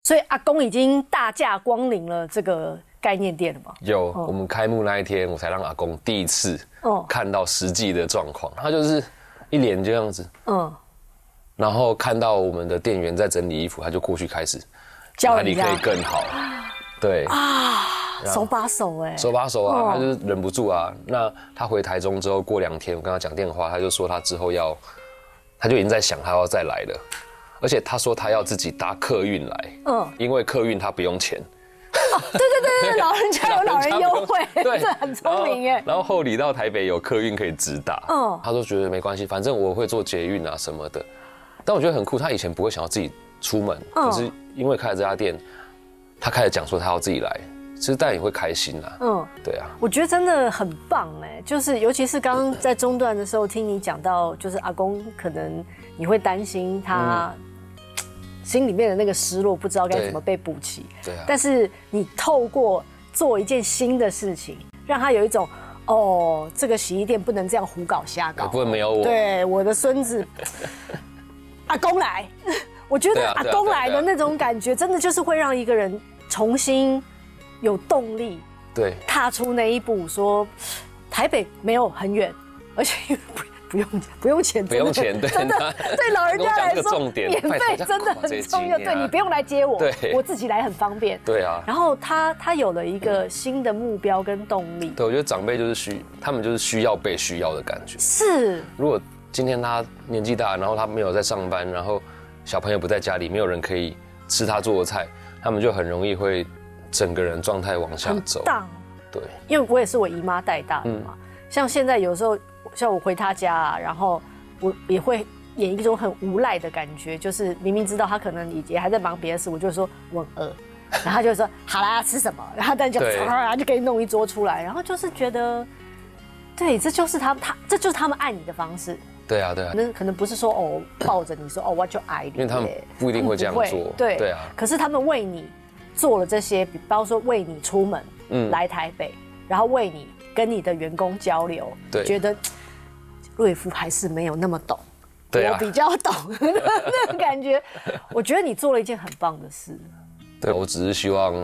所以阿公已经大驾光临了这个概念店了吗？ 有，我们开幕那一天，我才让阿公第一次看到实际的状况。他就是一脸这样子，然后看到我们的店员在整理衣服，他就过去开始教哪里可以更好，对啊， 手把手哎， 手把手啊，他就是忍不住啊。那他回台中之后，过2天我跟他讲电话，他就说他之后他就已经在想他要再来了，而且他说他要自己搭客运来，因为客运他不用钱。 对，老人家有老人优惠， 对， 这很聪明耶。 然后后里到台北有客运可以直达，他说觉得没关系，反正我会坐捷运啊什么的。但我觉得很酷，他以前不会想要自己出门，可是因为开了这家店，他开始讲说他要自己来，其实当然也会开心啊。对啊， 我觉得真的很棒哎，就是尤其是刚刚在中段的时候听你讲到，就是阿公可能你会担心他。心里面的那个失落，不知道该怎么被补齐。对啊。但是你透过做一件新的事情，让他有一种这个洗衣店不能这样胡搞瞎搞， 不能没有我。 对，我的孙子阿公来，我觉得阿公来的那种感觉，真的就是会让一个人重新有动力，对，踏出那一步，说台北没有很远，而且不用钱， 不用钱， 真的对老人家来说，免费真的很重要。对，你不用来接我，我自己来很方便。对啊。然后他有了一个新的目标跟动力。 对，我觉得长辈就是他们就是需要被需要的感觉。 是。 如果今天他年纪大，然后他没有在上班，然后小朋友不在家里，没有人可以吃他做的菜，他们就很容易会整个人状态往下走。对。 因为我也是我姨妈带大的嘛，像现在有时候。像我回他家啊，然后我也会演一种很无赖的感觉，就是明明知道他可能也还在忙别的事，我就说我很饿，然后他就说好啦，吃什么？然后他就给你弄一桌出来，然后就是觉得，对，这就是这就是他们爱你的方式。 对啊。 可能不是说抱着你说我就爱你， 因为他们不一定会这样做。对啊。 可是他们为你做了这些，比方说为你出门来台北，然后为你跟你的员工交流，觉得。瑞夫还是没有那么懂，我比较懂那种感觉。我觉得你做了一件很棒的事。 对，我只是希望，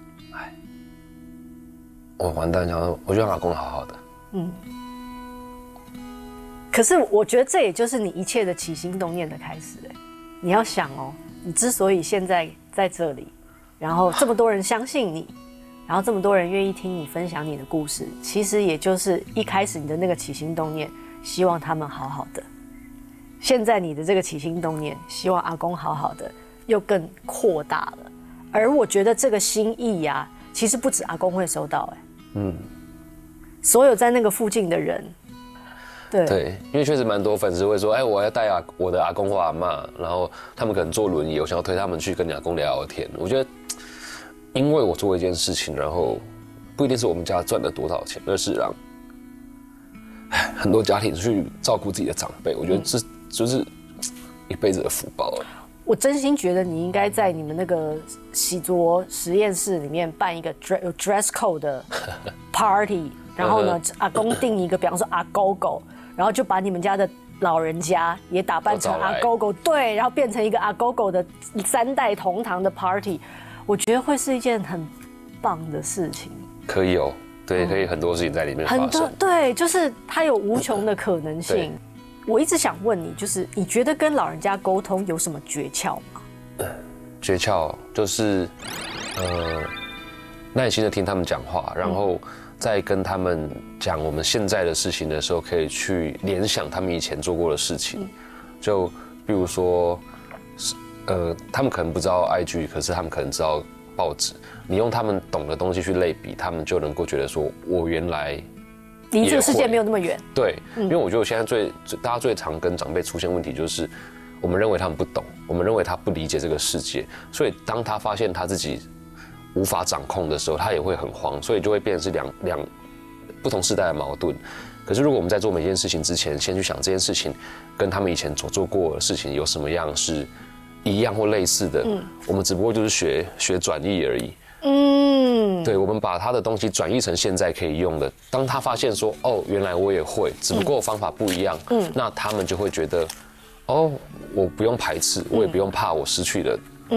我完蛋了，我就让阿公好好的。 可是我觉得这也就是你一切的起心动念的开始。你要想你之所以现在在这里，然后这么多人相信你，然后这么多人愿意听你分享你的故事，其实也就是一开始你的那个起心动念。希望他们好好的。现在你的这个起心动念，希望阿公好好的，又更扩大了。而我觉得这个心意呀，其实不止阿公会收到，所有在那个附近的人， 对，因为确实蛮多粉丝会说，我要带我的阿公或阿嬷，然后他们可能坐轮椅，我想要推他们去跟你阿公聊聊天。我觉得，因为我做一件事情，然后不一定是我们家赚了多少钱，而是让。很多家庭去照顾自己的长辈，我觉得这就是一辈子的福报。 我真心觉得你应该在你们那个洗濯实验室里面办一个有 dress code 的 party， 然后呢，阿公定一个，比方说阿狗狗，然后就把你们家的老人家也打扮成阿狗狗，对，然后变成一个阿狗狗的3代同堂的 party， 我觉得会是一件很棒的事情。 可以对，可以很多事情在里面发生。很多对，就是它有无穷的可能性。我一直想问你，就是你觉得跟老人家沟通有什么诀窍吗？ 诀窍就是耐心的听他们讲话，然后在跟他们讲我们现在的事情的时候，可以去联想他们以前做过的事情。就比如说，他们可能不知道 IG， 可是他们可能知道报纸。你用他们懂的东西去类比，他们就能够觉得说，我原来离这个世界没有那么远。 对，因为我觉得我现在大家最常跟长辈出现问题就是，我们认为他们不懂，我们认为他不理解这个世界，所以当他发现他自己无法掌控的时候，他也会很慌，所以就会变成是两不同世代的矛盾。可是如果我们在做每件事情之前，先去想这件事情跟他们以前所做过的事情有什么样是一样或类似的，我们只不过就是学转译而已。对，我们把他的东西转译成现在可以用的。当他发现说，原来我也会，只不过方法不一样，那他们就会觉得，我不用排斥，我也不用怕我失去了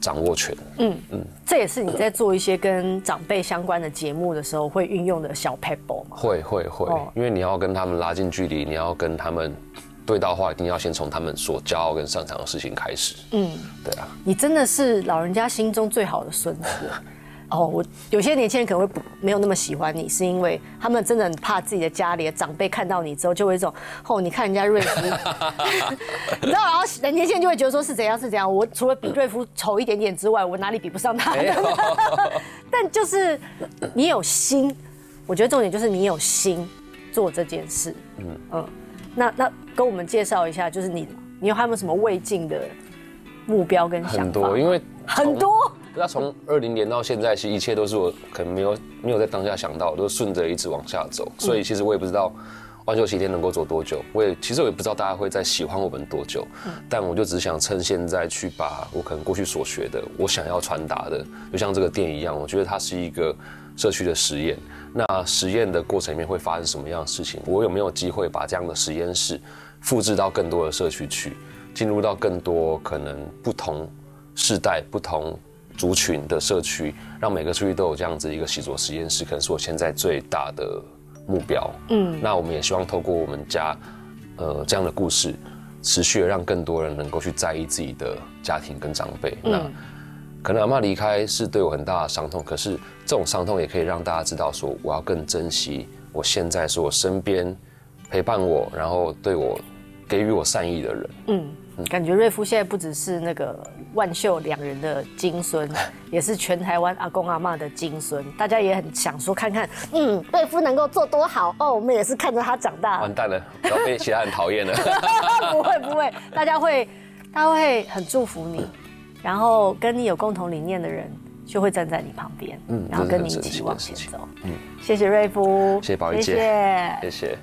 掌握权。 这也是你在做一些跟长辈相关的节目的时候会运用的小 pebble 吗？ 会，因为你要跟他们拉近距离，你要跟他们对到话，一定要先从他们所骄傲跟擅长的事情开始。对啊， 你真的是老人家心中最好的孙子。我有些年轻人可能会没有那么喜欢你，是因为他们真的很怕自己的家里的长辈看到你之后，就会一种你看人家瑞夫，你知道，然后年轻人就会觉得说是怎样，我除了比瑞夫丑一点点之外，我哪里比不上他？但就是你有心，我觉得重点就是你有心做这件事。那跟我们介绍一下，就是你有还有没有什么未尽的目标跟想法？ 很多，因为很多。 那从20年到现在，其实一切都是我可能没有在当下想到，都顺着一直往下走。所以其实我也不知道万秀齐天能够走多久，其实我也不知道大家会再喜欢我们多久。但我就只想趁现在去把我可能过去所学的，我想要传达的，就像这个店一样，我觉得它是一个社区的实验。那实验的过程里面会发生什么样的事情？我有没有机会把这样的实验室复制到更多的社区去，进入到更多可能不同世代、不同族群的社区，让每个社区都有这样子一个习作实验室，可能是我现在最大的目标。那我们也希望透过我们家这样的故事，持续的让更多人能够去在意自己的家庭跟长辈。那可能阿嬷离开是对我很大的伤痛，可是这种伤痛也可以让大家知道说，我要更珍惜我现在是我身边陪伴我，然后对我给予我善意的人。 感觉瑞夫现在不只是那个万秀2人的金孙，也是全台湾阿公阿嬷的金孙。大家也很想说看看，瑞夫能够做多好我们也是看着他长大。 完蛋了，不要被其他人讨厌了。 不会，大家会很祝福你，然后跟你有共同理念的人就会站在你旁边，然后跟你一起往前走。谢谢瑞夫， 谢谢宝仪姐，谢谢。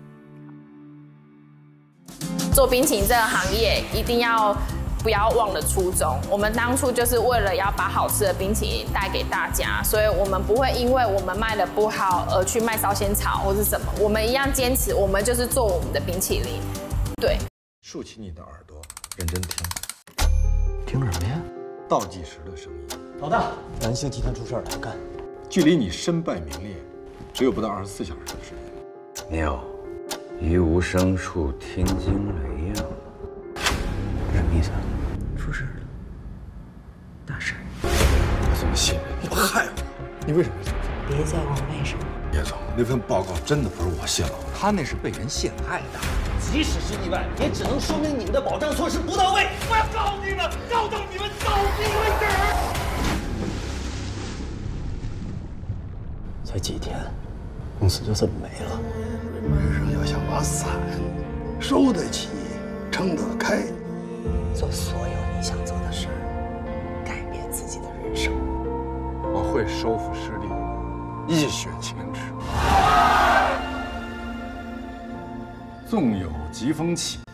做冰淇淋这个行业，一定不要忘了初衷。我们当初就是为了要把好吃的冰淇淋带给大家，所以我们不会因为我们卖的不好而去卖烧仙草或是什么，我们一样坚持，我们就是做我们的冰淇淋。对， 竖起你的耳朵，认真听， 听什么呀？ 倒计时的声音。 老大，南星集团出事了，还干？ 距离你身败名裂，只有不到24小时的时间。 妙，于无声处听惊雷呀。什么意思啊？出事了，大事。 我怎么信任你？害我！你为什么要这么做？ 别再问为什么。 叶总，那份报告真的不是我泄露的，他那是被人陷害的。 即使是意外，也只能说明你们的保障措施不到位。我要告你们，告到你们倒闭为止。 才几天，公司就这么没了。 人生要想把伞收得起，撑得开， 做所有你想做的事儿，改变自己的人生。 我会收复失地，一雪前耻。纵有疾风起，